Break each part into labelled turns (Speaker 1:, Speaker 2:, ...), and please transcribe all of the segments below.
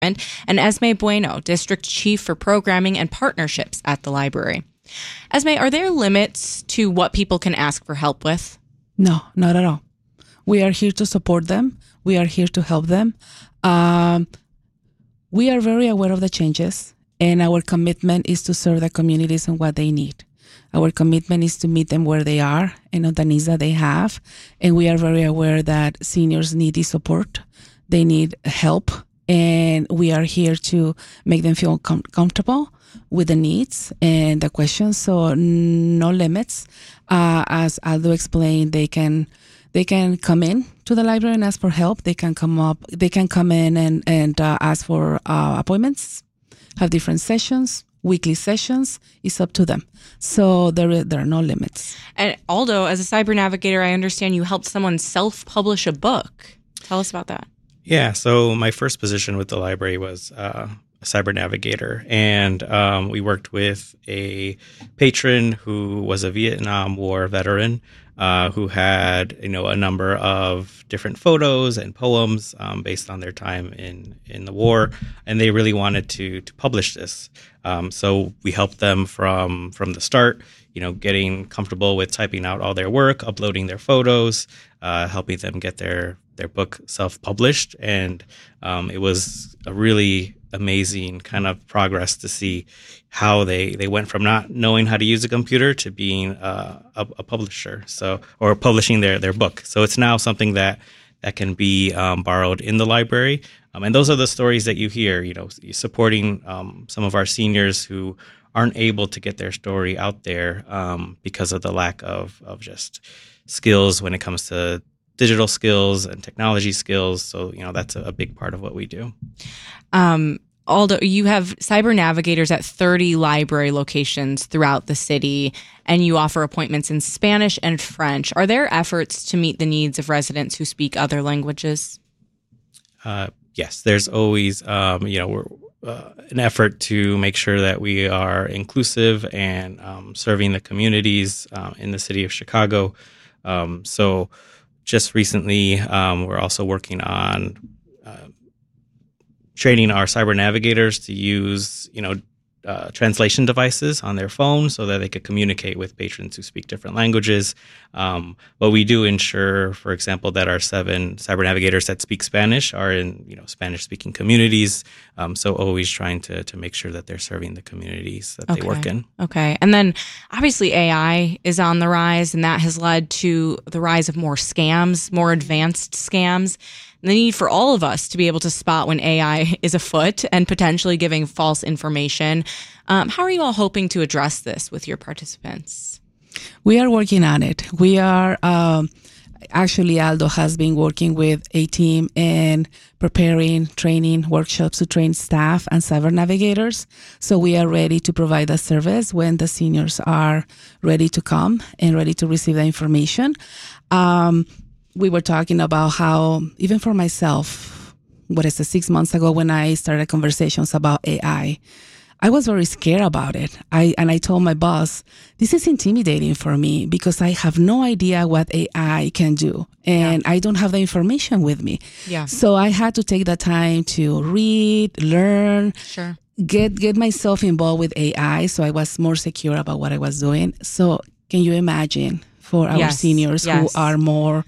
Speaker 1: and Esme Bueno, District Chief for Programming and Partnerships at the library. Esme, are there limits to what people can ask for help with?
Speaker 2: No, not at all. We are here to support them. We are here to help them. We are very aware of the changes, and our commitment is to serve the communities and what they need. Our commitment is to meet them where they are and on the needs that they have. And we are very aware that seniors need the support. They need help. And we are here to make them feel comfortable with the needs and the questions. So no limits. As Aldo explained, they can come in to the library and ask for help. They can come in and ask for appointments, have different sessions, weekly sessions. It's up to them. So there are no limits.
Speaker 1: And Aldo, as a cyber navigator, I understand you helped someone self-publish a book. Tell us about that.
Speaker 3: Yeah, so my first position with the library was a cyber navigator, and we worked with a patron who was a Vietnam War veteran who had a number of different photos and poems based on their time in the war, and they really wanted to publish this. So we helped them from the start, getting comfortable with typing out all their work, uploading their photos, helping them get their book self-published. And it was a really amazing kind of progress to see how they went from not knowing how to use a computer to being a publisher, or publishing their book. So it's now something that can be borrowed in the library. And those are the stories that you hear, supporting some of our seniors who aren't able to get their story out there because of the lack of just skills when it comes to digital skills and technology skills. So, that's a big part of what we do.
Speaker 1: Aldo, you have cyber navigators at 30 library locations throughout the city, and you offer appointments in Spanish and French. Are there efforts to meet the needs of residents who speak other languages?
Speaker 3: Yes, there's always, we're an effort to make sure that we are inclusive and serving the communities in the city of Chicago. So just recently, we're also working on training our cyber navigators to use, translation devices on their phone so that they could communicate with patrons who speak different languages. But we do ensure, for example, that our 7 cyber navigators that speak Spanish are in, Spanish-speaking communities. So always trying to make sure that they're serving the communities that they work in.
Speaker 1: Okay. And then obviously AI is on the rise, and that has led to the rise of more scams, more advanced scams. The need for all of us to be able to spot when AI is afoot and potentially giving false information. How are you all hoping to address this with your participants?
Speaker 2: We are working on it. We are, actually, Aldo has been working with a team and preparing training workshops to train staff and cyber navigators. So we are ready to provide that service when the seniors are ready to come and ready to receive the information. We were talking about how, even for myself, 6 months ago when I started conversations about AI, I was very scared about it. I told my boss, this is intimidating for me because I have no idea what AI can do. And I don't have the information with me. Yeah. So I had to take the time to read, learn, get myself involved with AI. So I was more secure about what I was doing. So can you imagine for our seniors who are more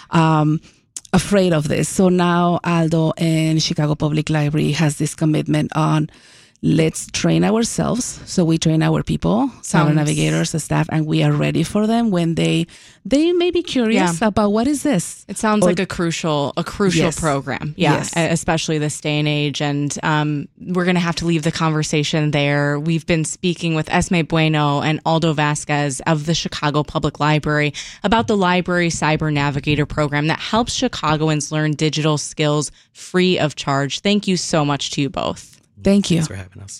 Speaker 2: afraid of this? So now Aldo and Chicago Public Library has this commitment on let's train ourselves. So we train our people, cyber navigators, the staff, and we are ready for them when they may be curious about what is this.
Speaker 1: It sounds like a crucial program. Especially this day and age. And we're going to have to leave the conversation there. We've been speaking with Esme Bueno and Aldo Vasquez of the Chicago Public Library about the Library Cyber Navigator program that helps Chicagoans learn digital skills free of charge. Thank you so much to you both.
Speaker 2: Thank you.
Speaker 3: Thanks for having us.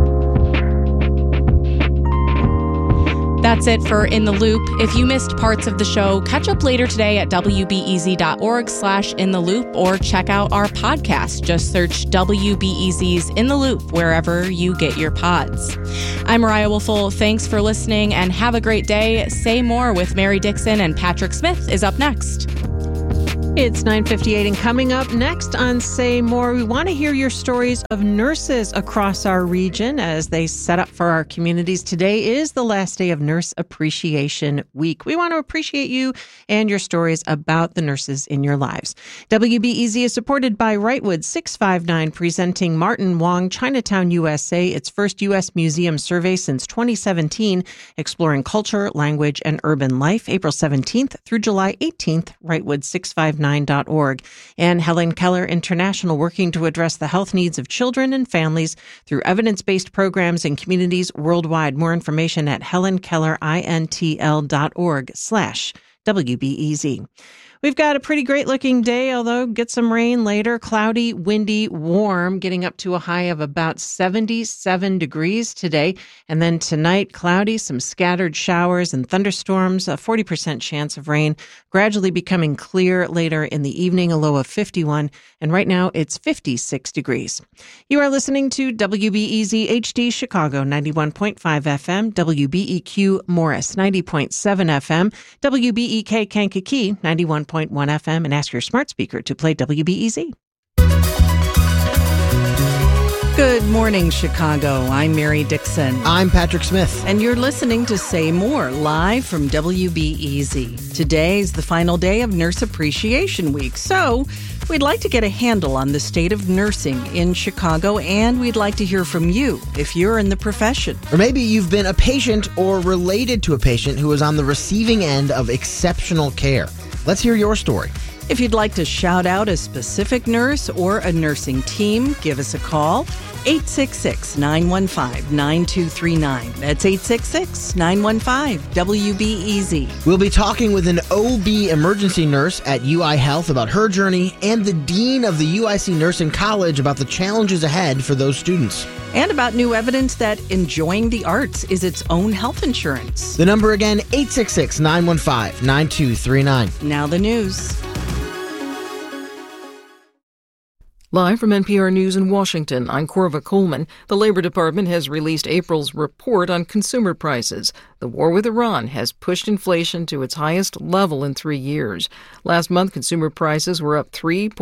Speaker 1: That's it for In the Loop. If you missed parts of the show, catch up later today at wbez.org/intheloop or check out our podcast. Just search WBEZ's In the Loop wherever you get your pods. I'm Mariah Woelfel. Thanks for listening and have a great day. Say More with Mary Dixon and Patrick Smith is up next.
Speaker 4: It's 9:58, and coming up next on Say More, we want to hear your stories of nurses across our region as they set up for our communities. Today is the last day of Nurse Appreciation Week. We want to appreciate you and your stories about the nurses in your lives. WBEZ is supported by Wrightwood 659, presenting Martin Wong, Chinatown, USA, its first U.S. museum survey since 2017, exploring culture, language, and urban life, April 17th through July 18th, Wrightwood659.org. And Helen Keller International, working to address the health needs of children and families through evidence-based programs in communities worldwide. More information at helenkellerintl.org/WBEZ. We've got a pretty great looking day, although get some rain later. Cloudy, windy, warm, getting up to a high of about 77 degrees today. And then tonight, cloudy, some scattered showers and thunderstorms, a 40% chance of rain, gradually becoming clear later in the evening, a low of 51. And right now it's 56 degrees. You are listening to WBEZ HD Chicago 91.5 FM, WBEQ Morris 90.7 FM, WBEK Kankakee 91.1 FM, and ask your smart speaker to play WBEZ.
Speaker 5: Good morning, Chicago. I'm Mary Dixon.
Speaker 6: I'm Patrick Smith.
Speaker 5: And you're listening to Say More, live from WBEZ. Today is the final day of Nurse Appreciation Week, so we'd like to get a handle on the state of nursing in Chicago, and we'd like to hear from you if you're in the profession.
Speaker 6: Or maybe you've been a patient or related to a patient who is on the receiving end of exceptional care. Let's hear your story.
Speaker 5: If you'd like to shout out a specific nurse or a nursing team, give us a call. 866-915-9239. That's 866-915-WBEZ.
Speaker 6: We'll be talking with an OB emergency nurse at UI Health about her journey and the dean of the UIC Nursing College about the challenges ahead for those students.
Speaker 5: And about new evidence that enjoying the arts is its own health insurance.
Speaker 6: The number again, 866-915-9239.
Speaker 5: Now the news.
Speaker 4: Live from NPR News in Washington, I'm Corva Coleman. The Labor Department has released April's report on consumer prices. The war with Iran has pushed inflation to its highest level in 3 years. Last month, consumer prices were up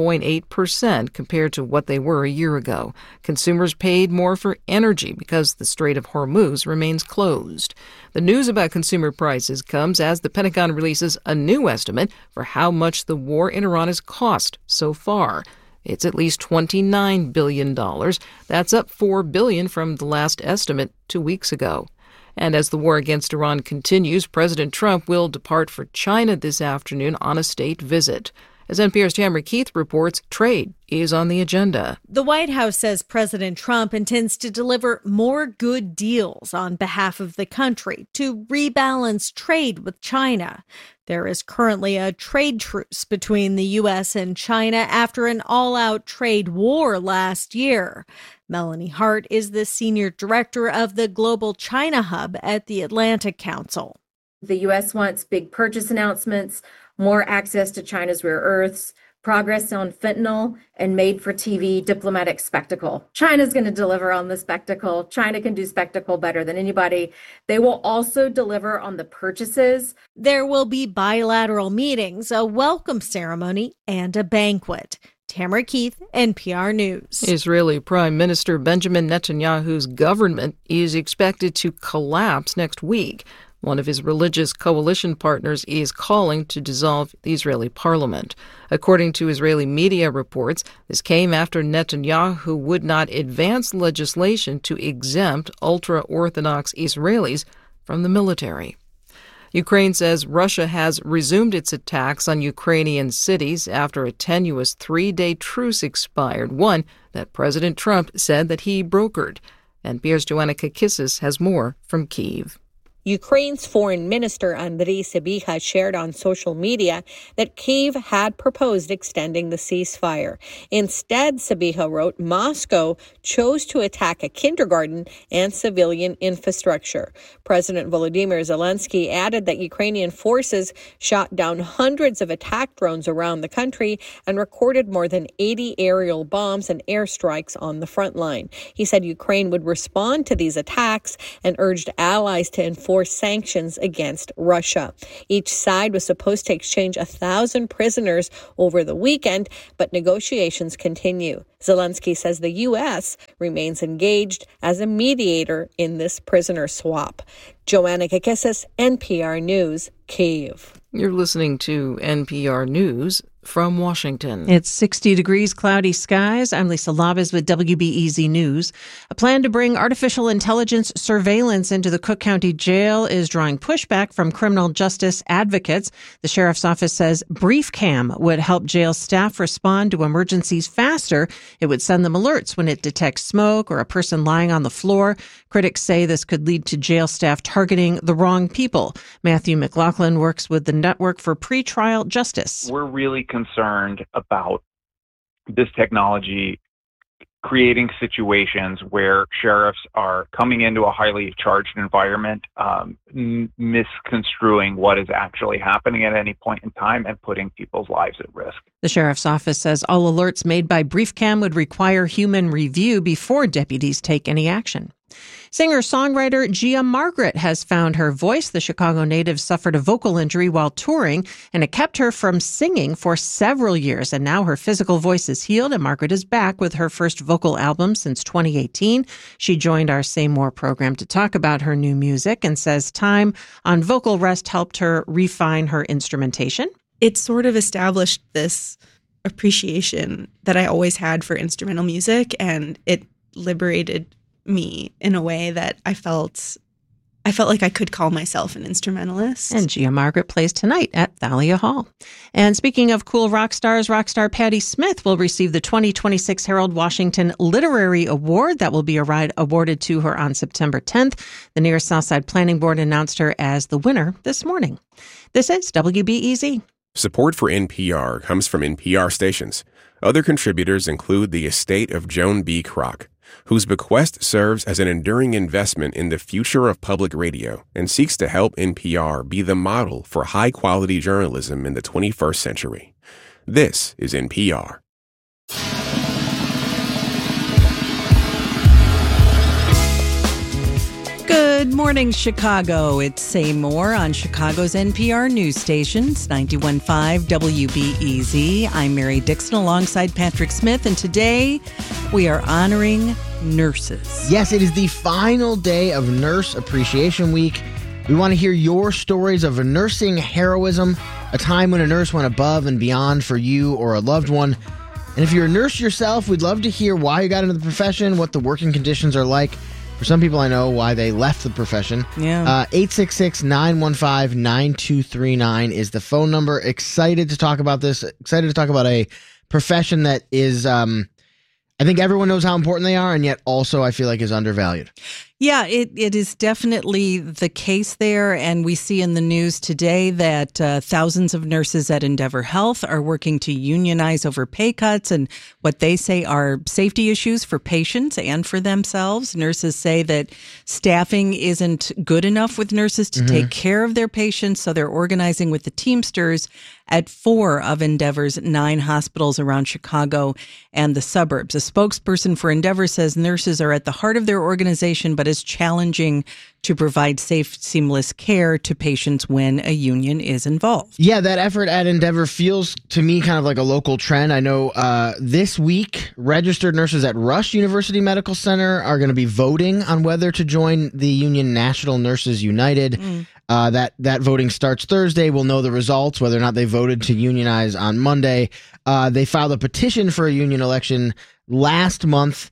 Speaker 4: 3.8% compared to what they were a year ago. Consumers paid more for energy because the Strait of Hormuz remains closed. The news about consumer prices comes as the Pentagon releases a new estimate for how much the war in Iran has cost so far. It's at least $29 billion. That's up $4 billion from the last estimate 2 weeks ago. And as the war against Iran continues, President Trump will depart for China this afternoon on a state visit. As NPR's Tamara Keith reports, trade is on the agenda.
Speaker 7: The White House says President Trump intends to deliver more good deals on behalf of the country to rebalance trade with China. There is currently a trade truce between the U.S. and China after an all-out trade war last year. Melanie Hart is the senior director of the Global China Hub at the Atlantic Council.
Speaker 8: The U.S. wants big purchase announcements, more access to China's rare earths, progress on fentanyl, and made-for-TV diplomatic spectacle. China's going to deliver on the spectacle. China can do spectacle better than anybody. They will also deliver on the purchases.
Speaker 7: There will be bilateral meetings, a welcome ceremony, and a banquet. Tamara Keith, NPR News.
Speaker 4: Israeli Prime Minister Benjamin Netanyahu's government is expected to collapse next week. One of his religious coalition partners is calling to dissolve the Israeli parliament. According to Israeli media reports, this came after Netanyahu would not advance legislation to exempt ultra-Orthodox Israelis from the military. Ukraine says Russia has resumed its attacks on Ukrainian cities after a tenuous 3-day truce expired, one that President Trump said that he brokered. NPR's Joanna Kakissis has more from Kyiv.
Speaker 9: Ukraine's foreign minister Andriy Sybiha shared on social media that Kyiv had proposed extending the ceasefire. Instead, Sybiha wrote, Moscow chose to attack a kindergarten and civilian infrastructure. President Volodymyr Zelensky added that Ukrainian forces shot down hundreds of attack drones around the country and recorded more than 80 aerial bombs and airstrikes on the front line. He said Ukraine would respond to these attacks and urged allies to enforce enforce sanctions against Russia. Each side was supposed to exchange 1,000 prisoners over the weekend, but negotiations continue. Zelensky says the U.S. remains engaged as a mediator in this prisoner swap. Joanna Kakessis, NPR News, Kyiv.
Speaker 4: You're listening to NPR News from Washington.
Speaker 5: It's 60 degrees, cloudy skies. I'm Lisa Labez with WBEZ News. A plan to bring artificial intelligence surveillance into the Cook County Jail is drawing pushback from criminal justice advocates. The sheriff's office says BriefCam would help jail staff respond to emergencies faster. It would send them alerts when it detects smoke or a person lying on the floor. Critics say this could lead to jail staff targeting the wrong people. Matthew McLaughlin works with the Network for Pretrial Justice.
Speaker 10: We're really concerned about this technology creating situations where sheriffs are coming into a highly charged environment, misconstruing what is actually happening at any point in time and putting people's lives at risk.
Speaker 5: The sheriff's office says all alerts made by BriefCam would require human review before deputies take any action. Singer-songwriter Gia Margaret has found her voice. The Chicago native suffered a vocal injury while touring, and it kept her from singing for several years. And now her physical voice is healed, and Margaret is back with her first vocal album since 2018. She joined our Say More program to talk about her new music and says time on vocal rest helped her refine her instrumentation.
Speaker 11: It sort of established this appreciation that I always had for instrumental music, and it liberated me in a way that I felt like I could call myself an instrumentalist.
Speaker 5: And Gia Margaret plays tonight at Thalia Hall. And speaking of cool rock stars, rock star Patti Smith will receive the 2026 Harold Washington Literary Award that will be awarded to her on September 10th. The Near Southside Planning Board announced her as the winner this morning. This is WBEZ.
Speaker 12: Support for NPR comes from NPR stations. Other contributors include the estate of Joan B. Kroc, whose bequest serves as an enduring investment in the future of public radio and seeks to help NPR be the model for high-quality journalism in the 21st century. This is NPR.
Speaker 5: Good morning, Chicago. It's Say More on Chicago's NPR news stations, 91.5 WBEZ. I'm Mary Dixon alongside Patrick Smith, and today we are honoring nurses.
Speaker 6: Yes, it is the final day of Nurse Appreciation Week. We want to hear your stories of nursing heroism, a time when a nurse went above and beyond for you or a loved one. And if you're a nurse yourself, we'd love to hear why you got into the profession, what the working conditions are like. For some people I know why they left the profession.
Speaker 5: Yeah.
Speaker 6: 866-915-9239 is the phone number. Excited to talk about this. Excited to talk about a profession that is, I think everyone knows how important they are, and yet also I feel like is undervalued.
Speaker 5: Yeah, it is definitely the case there. And we see in the news today that thousands of nurses at Endeavor Health are working to unionize over pay cuts and what they say are safety issues for patients and for themselves. Nurses say that staffing isn't good enough with nurses to take care of their patients, so they're organizing with the Teamsters at 4 of Endeavor's 9 hospitals around Chicago and the suburbs. A spokesperson for Endeavor says nurses are at the heart of their organization, but is challenging to provide safe, seamless care to patients when a union is involved.
Speaker 6: Yeah, that effort at Endeavor feels to me kind of like a local trend. I know this week, registered nurses at Rush University Medical Center are going to be voting on whether to join the union National Nurses United. That voting starts Thursday. We'll know the results, whether or not they voted to unionize on Monday. They filed a petition for a union election last month.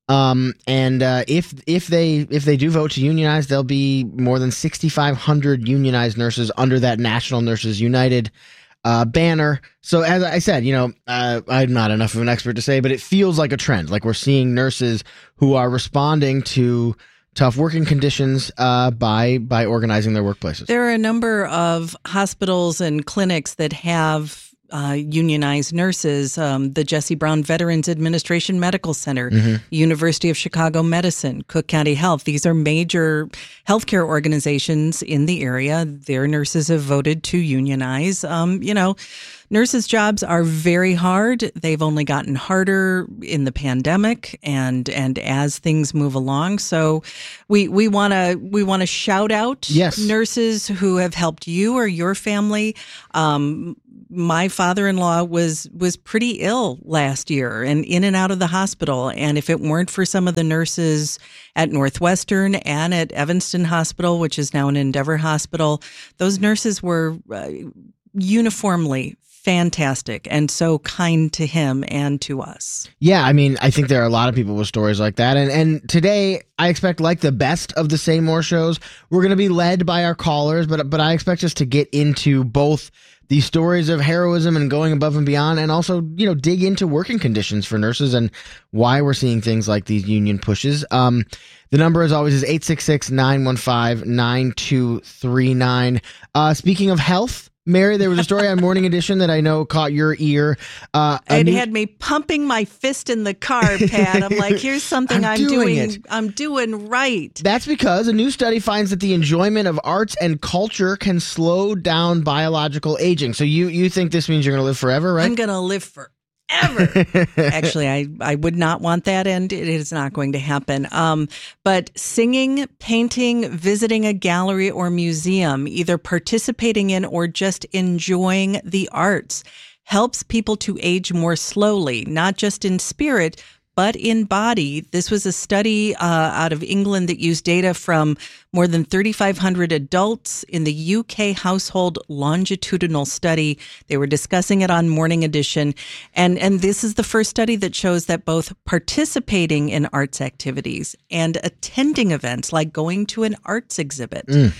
Speaker 6: If they do vote to unionize, there'll be more than 6,500 unionized nurses under that National Nurses United banner. So as I said, I'm not enough of an expert to say, but it feels like a trend. Like we're seeing nurses who are responding to tough working conditions by organizing their workplaces.
Speaker 5: There are a number of hospitals and clinics that have unionized nurses, the Jesse Brown Veterans Administration Medical Center, University of Chicago Medicine, Cook County Health. These are major healthcare organizations in the area. Their nurses have voted to unionize. Nurses' jobs are very hard. They've only gotten harder in the pandemic and as things move along. So we want to shout out nurses who have helped you or your family. My father-in-law was pretty ill last year and in and out of the hospital. And if it weren't for some of the nurses at Northwestern and at Evanston Hospital, which is now an Endeavor Hospital, those nurses were uniformly fantastic and so kind to him and to us.
Speaker 6: Yeah, I mean, I think there are a lot of people with stories like that. And today, I expect, like the best of the Say More shows, we're going to be led by our callers, but I expect us to get into both the stories of heroism and going above and beyond, and also, dig into working conditions for nurses and why we're seeing things like these union pushes. The number, as always, is 866-915-9239. Speaking of health, Mary, there was a story on Morning Edition that I know caught your ear.
Speaker 5: It had me pumping my fist in the car, Pat. I'm like, here's something I'm doing right.
Speaker 6: That's because a new study finds that the enjoyment of arts and culture can slow down biological aging. So you think this means you're going to live forever, right?
Speaker 5: I'm going to live forever. Actually, I would not want that, and it is not going to happen. But singing, painting, visiting a gallery or museum, either participating in or just enjoying the arts, helps people to age more slowly, not just in spirit, but in body. This was a study out of England that used data from more than 3,500 adults in the UK household longitudinal study. They were discussing it on Morning Edition. And this is the first study that shows that both participating in arts activities and attending events like going to an arts exhibit,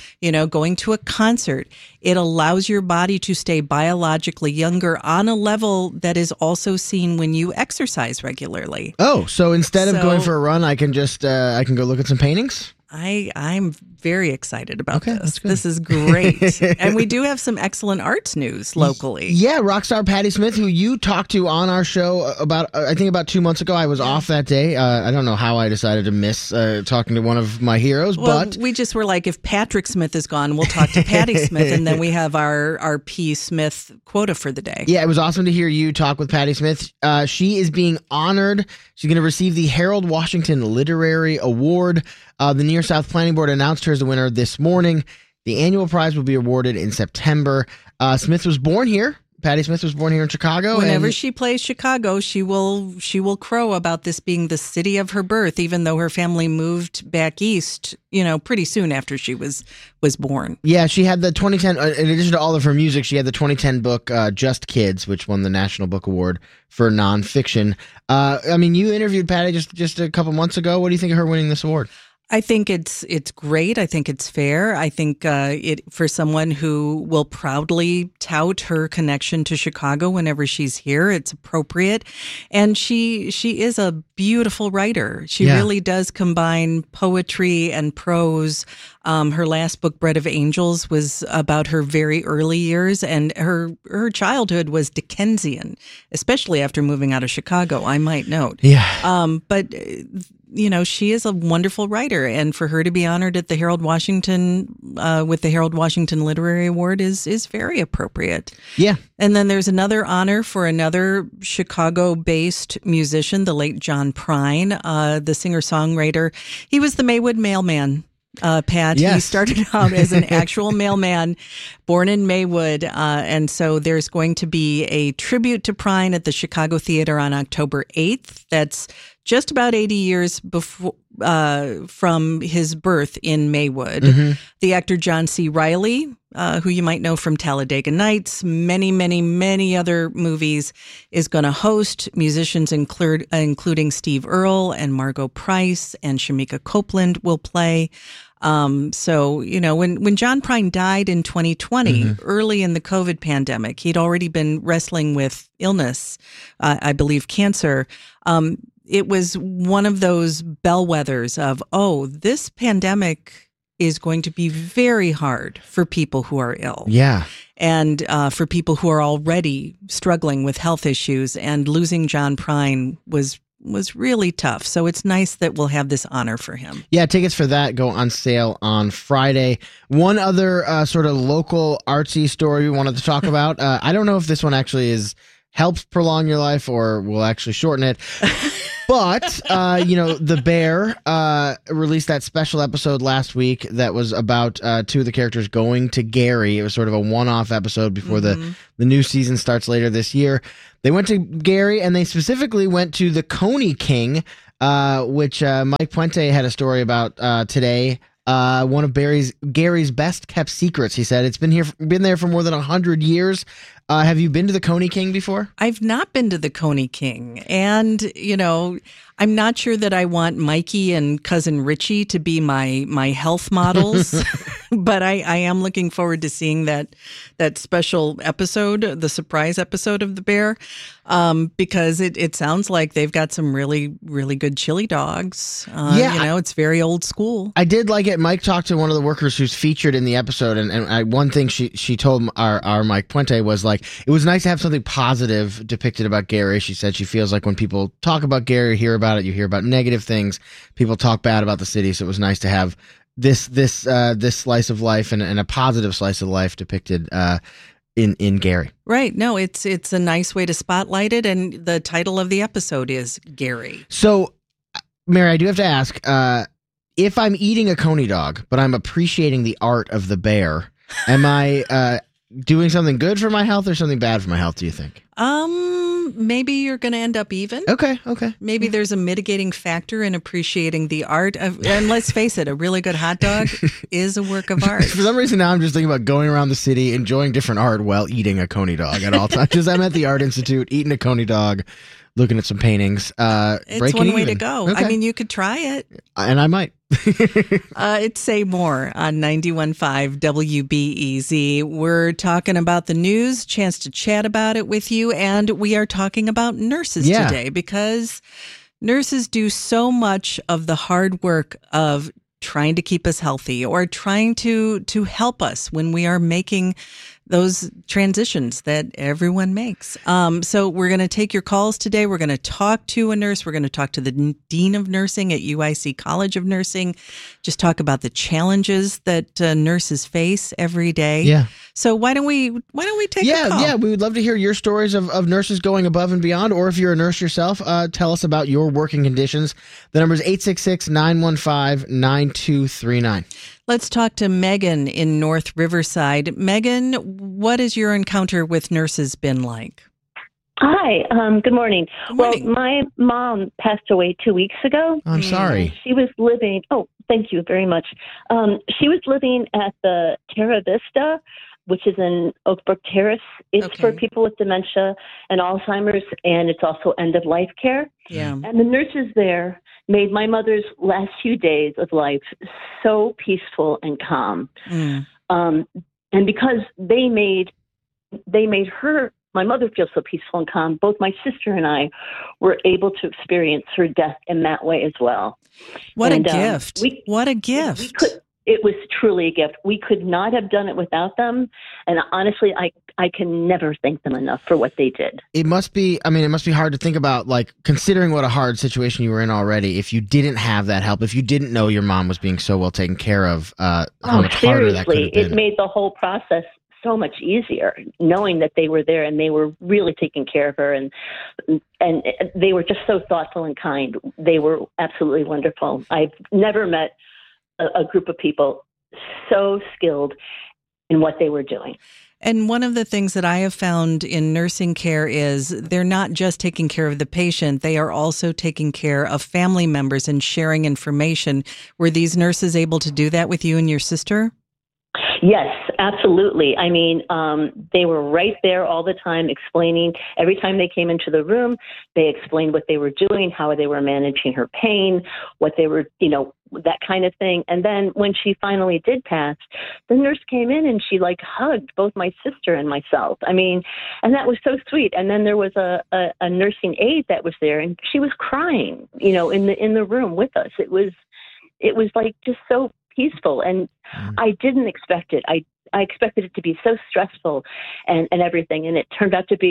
Speaker 5: going to a concert, it allows your body to stay biologically younger on a level that is also seen when you exercise regularly.
Speaker 6: Oh, so instead of going for a run, I can just I can go look at some paintings?
Speaker 5: I'm very excited about this. This is great. And we do have some excellent arts news locally.
Speaker 6: Yeah, rock star Patti Smith, who you talked to on our show about 2 months ago. I was off that day. I don't know how I decided to miss talking to one of my heroes, but
Speaker 5: we just were like, if Patrick Smith is gone, we'll talk to Patti Smith, and then we have our P. Smith quota for the day.
Speaker 6: Yeah, it was awesome to hear you talk with Patti Smith. She is being honored. She's going to receive the Harold Washington Literary Award. The Near South Planning Board announced her as the winner this morning. The annual prize will be awarded in September. Smith was born here. Patti Smith was born here in Chicago.
Speaker 5: Whenever she plays Chicago, she will crow about this being the city of her birth, even though her family moved back east, pretty soon after she was born.
Speaker 6: Yeah, she had the 2010, in addition to all of her music, she had the 2010 book Just Kids, which won the National Book Award for nonfiction. You interviewed Patti just a couple months ago. What do you think of her winning this award?
Speaker 5: I think it's great. I think it's fair. I think for someone who will proudly tout her connection to Chicago whenever she's here, it's appropriate. And she is a beautiful writer. She really does combine poetry and prose. Her last book, Bread of Angels, was about her very early years, and her childhood was Dickensian, especially after moving out of Chicago, I might note.
Speaker 6: Yeah.
Speaker 5: But she is a wonderful writer, and for her to be honored at the Harold Washington with the Harold Washington Literary Award is very appropriate.
Speaker 6: Yeah.
Speaker 5: And then there's another honor for another Chicago-based musician, the late John Prine, the singer-songwriter. He was the Maywood mailman. Pat.
Speaker 6: Yes.
Speaker 5: He started out as an actual mailman born in Maywood. And so there's going to be a tribute to Prine at the Chicago Theater on October 8th. That's just about 80 years before from his birth in Maywood. Mm-hmm. The actor John C. Reilly, who you might know from Talladega Nights, many, many, many other movies, is going to host. Musicians including Steve Earle and Margot Price and Shamika Copeland will play. So, when John Prine died in 2020, early in the COVID pandemic, he'd already been wrestling with illness, I believe cancer. It was one of those bellwethers of, this pandemic is going to be very hard for people who are ill.
Speaker 6: Yeah.
Speaker 5: and for people who are already struggling with health issues. And losing John Prine was really tough. So it's nice that we'll have this honor for him.
Speaker 6: Yeah, tickets for that go on sale on Friday. One other sort of local artsy story we wanted to talk about. I don't know if this one actually helps prolong your life or will actually shorten it. But, The Bear released that special episode last week that was about two of the characters going to Gary. It was sort of a one-off episode before the new season starts later this year. They went to Gary, and they specifically went to the Coney King, which Mike Puente had a story about today. One of Gary's best-kept secrets, he said. It's been there for more than 100 years. Have you been to the Coney King before?
Speaker 5: I've not been to the Coney King. And, I'm not sure that I want Mikey and cousin Richie to be my health models, but I am looking forward to seeing that special episode, the surprise episode of The Bear, because it sounds like they've got some really, really good chili dogs. It's very old school.
Speaker 6: I did like it. Mike talked to one of the workers who's featured in the episode, and one thing she told our Mike Puente was like, it was nice to have something positive depicted about Gary. She said she feels like when people talk about Gary, hear about it, you hear about negative things, people talk bad about the city, so it was nice to have this slice of life and a positive slice of life depicted in Gary.
Speaker 5: Right. No, it's a nice way to spotlight it, and the title of the episode is Gary.
Speaker 6: So, Mary, I do have to ask, if I'm eating a Coney dog, but I'm appreciating the art of the bear, am I doing something good for my health or something bad for my health, do you think?
Speaker 5: Maybe you're going to end up even.
Speaker 6: Okay.
Speaker 5: Maybe there's a mitigating factor in appreciating the art of, and let's face it, a really good hot dog is a work of art.
Speaker 6: For some reason now I'm just thinking about going around the city, enjoying different art while eating a Coney dog at all times. Because I'm at the Art Institute, eating a Coney dog, looking at some paintings.
Speaker 5: It's one way to go. Okay. I mean, you could try it.
Speaker 6: And I might.
Speaker 5: It's Say More on 91.5 WBEZ. We're talking about the news, chance to chat about it with you, and we are talking about nurses today because nurses do so much of the hard work of trying to keep us healthy or trying to help us when we are making those transitions that everyone makes. So we're going to take your calls today. We're going to talk to a nurse. We're going to talk to the Dean of Nursing at UIC College of Nursing. Just talk about the challenges that nurses face every day.
Speaker 6: Yeah.
Speaker 5: So why don't we take a call?
Speaker 6: Yeah, we would love to hear your stories of nurses going above and beyond, or if you're a nurse yourself, tell us about your working conditions. The number is 866-915-9239.
Speaker 5: Let's talk to Megan in North Riverside. Megan, what has your encounter with nurses been like?
Speaker 13: Hi, good morning. Well, my mom passed away 2 weeks ago.
Speaker 6: I'm sorry.
Speaker 13: She was living, thank you very much. She was living at the Terra Vista, which is in Oakbrook Terrace. It's for people with dementia and Alzheimer's, and it's also end-of-life care.
Speaker 5: Yeah.
Speaker 13: And the nurses there made my mother's last few days of life so peaceful and calm. And because they made my mother feel so peaceful and calm, both my sister and I were able to experience her death in that way as well.
Speaker 5: What a gift. What a gift.
Speaker 13: It was truly a gift. We could not have done it without them. And honestly, I can never thank them enough for what they did.
Speaker 6: It must be hard to think about, like, considering what a hard situation you were in already, if you didn't have that help, if you didn't know your mom was being so well taken care of, how much harder that could have been.
Speaker 13: It made the whole process so much easier, knowing that they were there and they were really taking care of her, and they were just so thoughtful and kind. They were absolutely wonderful. I've never met a group of people so skilled in what they were doing.
Speaker 5: And one of the things that I have found in nursing care is they're not just taking care of the patient, they are also taking care of family members and sharing information. Were these nurses able to do that with you and your sister?
Speaker 13: Yes, absolutely. I mean, they were right there all the time explaining. Every time they came into the room, they explained what they were doing, how they were managing her pain, what they were, that kind of thing. And then when she finally did pass, the nurse came in and she hugged both my sister and myself. I mean, and that was so sweet. And then there was a nursing aide that was there, and she was crying, in the room with us. It was just so peaceful, and I didn't expect it. I expected it to be so stressful and everything, and it turned out to be